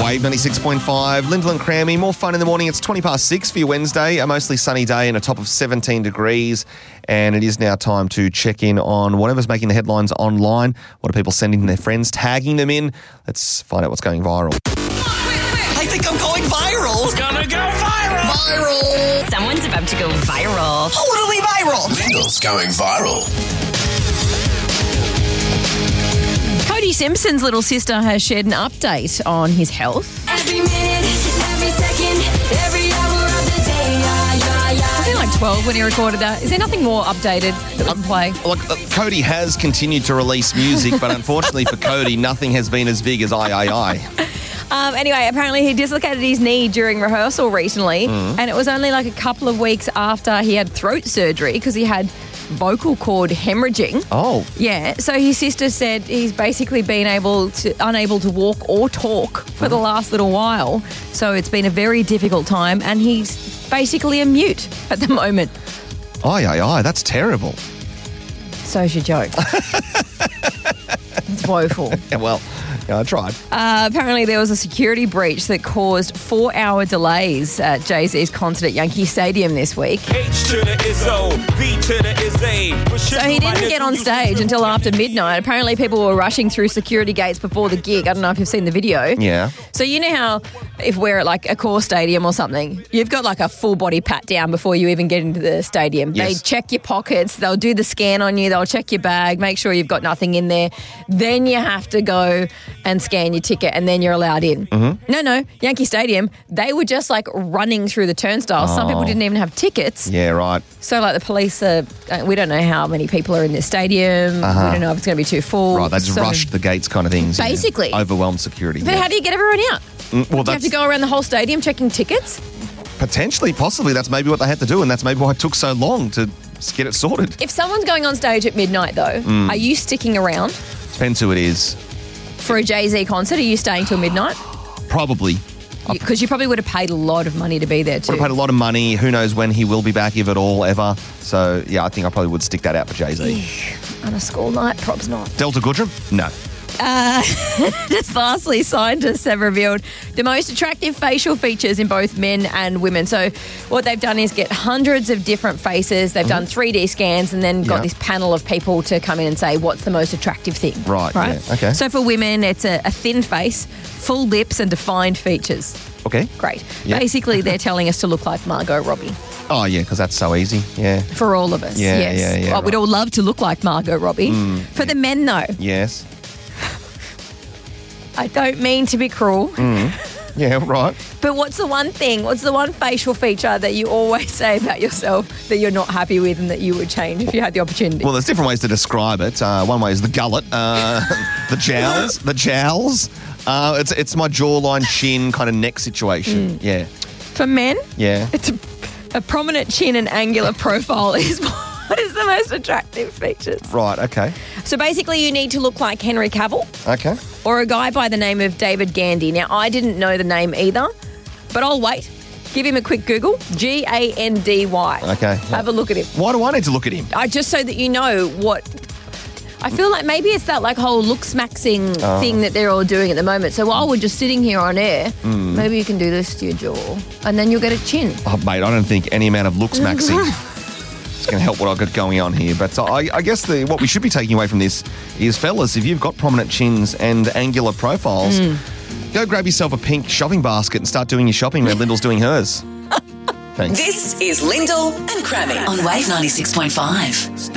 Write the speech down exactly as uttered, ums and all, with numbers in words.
Wave ninety-six point five, Lyndall and Crammy, more fun in the morning. It's twenty past six for your Wednesday, a mostly sunny day and a top of seventeen degrees. And it is now time to check in on whatever's making the headlines online. What are people sending their friends, tagging them in? Let's find out what's going viral. I think I'm going viral. It's gonna go viral. Viral. Someone's about to go viral. Totally viral. Lyndall's going viral. Cody Simpson's little sister has shared an update on his health. Every minute, every second, every hour of the day, yeah, yeah, yeah. Was he like twelve when he recorded that? Is there nothing more updated that we can play? Look, uh, Cody has continued to release music, but unfortunately for Cody, nothing has been as big as I, I, I. Um, anyway, apparently he dislocated his knee during rehearsal recently, Mm. and it was only like a couple of weeks after he had throat surgery because he had vocal cord hemorrhaging. Oh. Yeah, so his sister said he's basically been able to unable to walk or talk for the last little while. So it's been a very difficult time, and he's basically a mute at the moment. Aye, aye, aye, that's terrible. So's your joke. It's woeful. Yeah, well, yeah, I tried. Uh, apparently there was a security breach that caused four-hour delays at Jay-Z's concert at Yankee Stadium this week. H to the is O, V to the is A. So he didn't get on stage until after midnight. Apparently people were rushing through security gates before the gig. I don't know if you've seen the video. Yeah. So you know how if we're at like a core stadium or something, you've got like a full body pat down before you even get into the stadium. Yes. They check your pockets, they'll do the scan on you, they'll check your bag, make sure you've got nothing in there. Then you have to go and scan your ticket and then you're allowed in. Mm-hmm. No, no, Yankee Stadium, they were just like running through the turnstiles. Some people Oh. didn't even have tickets. Yeah, right. So like the police are, uh, we don't know how many people are in this stadium. Uh-huh. We don't know if it's going to be too full. Right, they just So- rushed the gates kind of things. yeah. Basically. Overwhelmed security. But yeah. how do you get everyone out? Mm, well, Do you have that's to go around the whole stadium checking tickets? potentially, possibly, that's maybe what they had to do, and that's maybe why it took so long to get it sorted. If someone's going on stage at midnight, though, Mm. are you sticking around Depends who it is. for a Jay-Z concert? Are you staying till midnight? Probably. Because you probably would have paid a lot of money to be there too. Would have paid a lot of money. Who knows when he will be back, if at all, ever. So, yeah, I think I probably would stick that out for Jay-Z. On a school night, probs not. Delta Goodrum? No. Uh, just lastly, scientists have revealed the most attractive facial features in both men and women. So what they've done is get hundreds of different faces. They've done three D scans and then got Yeah. this panel of people to come in and say, what's the most attractive thing? Right, Right? yeah, okay. So for women, it's a, a thin face, full lips and defined features. Okay. Great. Yeah. Basically, they're telling us to look like Margot Robbie. Oh, yeah, because that's so easy. Yeah. For all of us, Yeah, yes. yeah, yeah, Well, we'd right. all love to look like Margot Robbie. For the men, though, Yes. I don't mean to be cruel, Yeah, right. but what's the one thing, what's the one facial feature that you always say about yourself that you're not happy with and that you would change if you had the opportunity? Well, there's different ways to describe it. Uh, one way is the gullet, uh, the jowls, the jowls. Uh, it's it's my jawline, chin, kind of neck situation. Yeah, For men, yeah. it's a, a prominent chin and angular profile is what is the most attractive features. Right, okay. So basically, you need to look like Henry Cavill Okay. or a guy by the name of David Gandy. Now, I didn't know the name either, but I'll wait. Give him a quick Google. G A N D Y. Okay. Have a look at him. Why do I need to look at him? I just so that you know what. I feel like maybe it's that like whole looks maxing Oh. thing that they're all doing at the moment. So while we're just sitting here on air, Mm. maybe you can do this to your jaw, and then you'll get a chin. Oh, mate, I don't think any amount of looks maxing is going to help what I've got going on here. But uh, I, I guess the what we should be taking away from this is, fellas, if you've got prominent chins and angular profiles, go grab yourself a pink shopping basket and start doing your shopping where Lyndall's doing hers. Thanks. This is Lyndall and Crammy On Wave ninety-six point five.